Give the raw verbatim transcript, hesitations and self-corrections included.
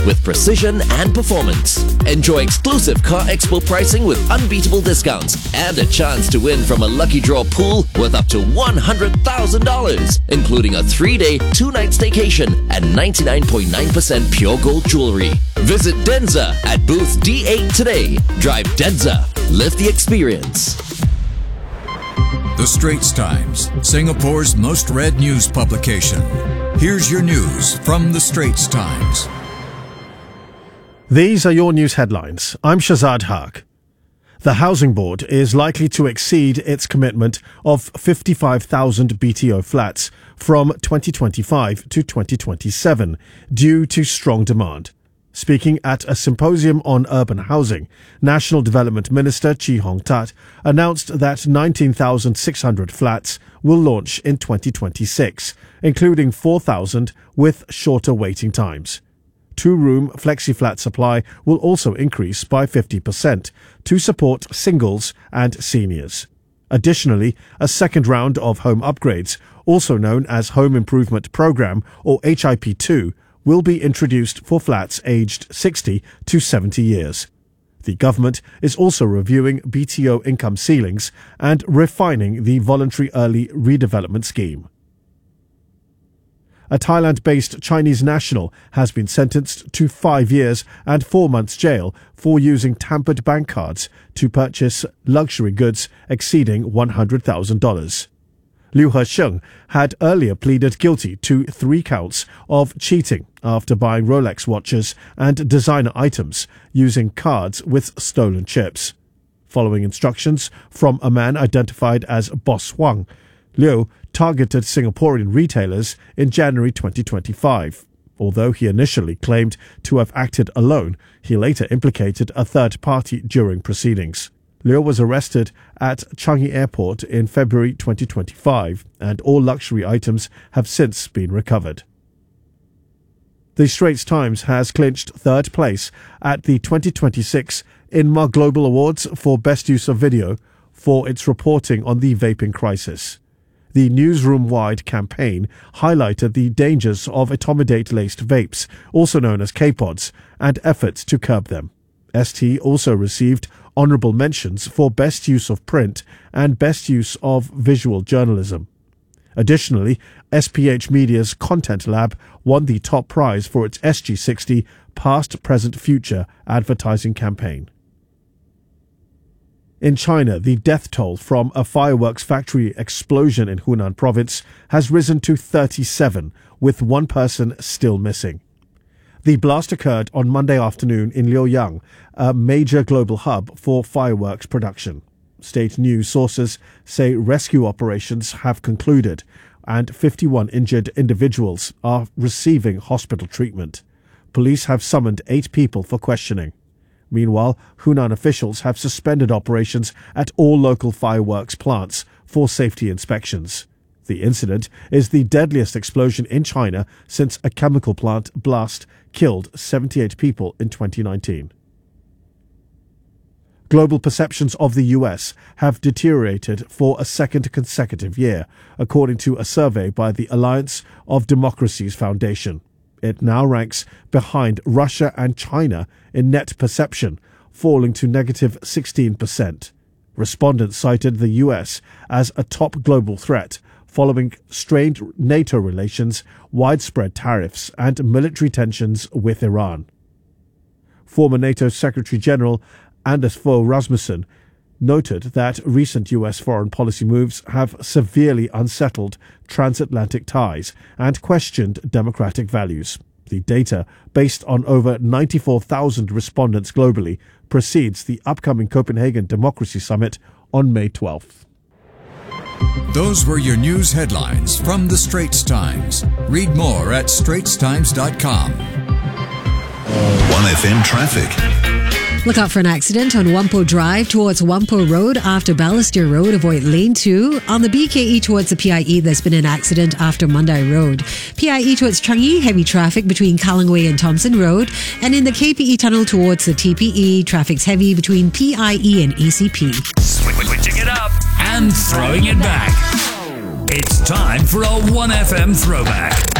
with precision and performance. Enjoy exclusive Car Expo pricing with unbeatable discounts and a chance to win from a lucky draw pool worth up to one hundred thousand dollars, including a three-day, two-night staycation and ninety-nine point nine percent pure gold jewelry. Visit Denza at booth D eight today. Drive Denza. Live the experience. The Straits Times, Singapore's most read news publication. Here's your news from The Straits Times. These are your news headlines. I'm Shazad Haq. The Housing Board is likely to exceed its commitment of fifty-five thousand B T O flats from twenty twenty-five to twenty twenty-seven due to strong demand. Speaking at a symposium on urban housing, National Development Minister Chee Hong Tat announced that nineteen thousand six hundred flats will launch in twenty twenty-six, including four thousand with shorter waiting times. Two-room flexi-flat supply will also increase by fifty percent to support singles and seniors. Additionally, a second round of home upgrades, also known as Home Improvement Programme or H I P two, will be introduced for flats aged sixty to seventy years. The government is also reviewing B T O income ceilings and refining the voluntary early redevelopment scheme. A Thailand-based Chinese national has been sentenced to five years and four months jail for using tampered bank cards to purchase luxury goods exceeding one hundred thousand dollars. Liu Hesheng had earlier pleaded guilty to three counts of cheating after buying Rolex watches and designer items using cards with stolen chips. Following instructions from a man identified as Boss Huang, Liu targeted Singaporean retailers in January twenty twenty-five. Although he initially claimed to have acted alone, he later implicated a third party during proceedings. Liu was arrested at Changi Airport in February twenty twenty-five, and all luxury items have since been recovered. The Straits Times has clinched third place at the twenty twenty-six Inma Global Awards for Best Use of Video for its reporting on the vaping crisis. The newsroom-wide campaign highlighted the dangers of etomidate-laced vapes, also known as K-pods, and efforts to curb them. S T also received honourable mentions for Best Use of Print and Best Use of Visual Journalism. Additionally, S P H Media's Content Lab won the top prize for its S G sixty Past, Present, Future advertising campaign. In China, the death toll from a fireworks factory explosion in Hunan province has risen to thirty-seven, with one person still missing. The blast occurred on Monday afternoon in Liaoyang, a major global hub for fireworks production. State news sources say rescue operations have concluded and fifty-one injured individuals are receiving hospital treatment. Police have summoned eight people for questioning. Meanwhile, Hunan officials have suspended operations at all local fireworks plants for safety inspections. The incident is the deadliest explosion in China since a chemical plant blast killed seventy-eight people in twenty nineteen. Global perceptions of the U S have deteriorated for a second consecutive year, according to a survey by the Alliance of Democracies Foundation. It now ranks behind Russia and China in net perception, falling to negative sixteen percent. Respondents cited the U S as a top global threat, following strained NATO relations, widespread tariffs, and military tensions with Iran. Former NATO Secretary-General Anders Fogh Rasmussen noted that recent U S foreign policy moves have severely unsettled transatlantic ties and questioned democratic values. The data, based on over ninety-four thousand respondents globally, precedes the upcoming Copenhagen Democracy Summit on May twelfth. Those were your news headlines from The Straits Times. Read more at straits times dot com. one F M traffic. Look out for an accident on Whampoa Drive towards Whampoa Road after Balestier Road. Avoid lane two. On the B K E towards the P I E, there's been an accident after Mandai Road. P I E towards Changi, heavy traffic between Kallang Way and Thompson Road. And in the K P E tunnel towards the T P E, traffic's heavy between P I E and E C P. Switching it up and throwing it back. It's time for a one F M throwback.